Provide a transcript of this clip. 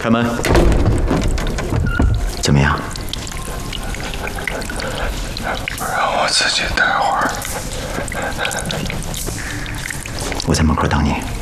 开门。怎么样？ 让我自己待会儿。 我在门口等你。